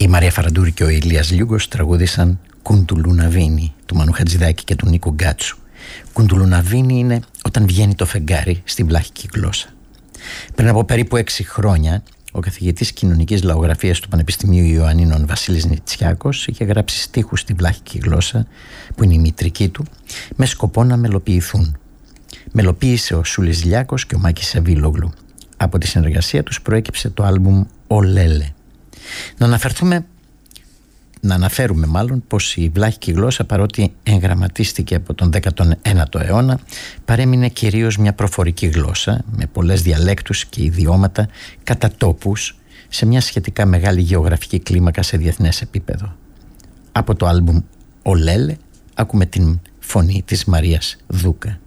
Η Μαρία Φαραντούρη και ο Ηλίας Λιούγκος τραγούδησαν Κουντουλουναβίνι του Μανού Χατζηδάκη και του Νίκου Γκάτσου. Κουντουλουναβίνι είναι όταν βγαίνει το φεγγάρι στη βλάχικη γλώσσα. Πριν από περίπου 6 χρόνια, ο καθηγητής κοινωνικής λαογραφίας του Πανεπιστημίου Ιωαννίνων Βασίλης Νητσιάκος είχε γράψει στίχους στη βλάχικη γλώσσα, που είναι η μητρική του, με σκοπό να μελοποιηθούν. Μελοποίησε ο Σούλης Λιάκος και ο Μάκης Σαββίλογλου. Από τη συνεργασία τους προέκυψε το άλμπουμ «Ολέλε». Να αναφέρουμε πως η βλάχικη γλώσσα, παρότι εγγραμματίστηκε από τον 19ο αιώνα, παρέμεινε κυρίως μια προφορική γλώσσα με πολλές διαλέκτους και ιδιώματα κατά τόπους σε μια σχετικά μεγάλη γεωγραφική κλίμακα σε διεθνές επίπεδο. Από το άλμπουμ «Ολέλε» ακούμε την φωνή της Μαρίας Δούκα.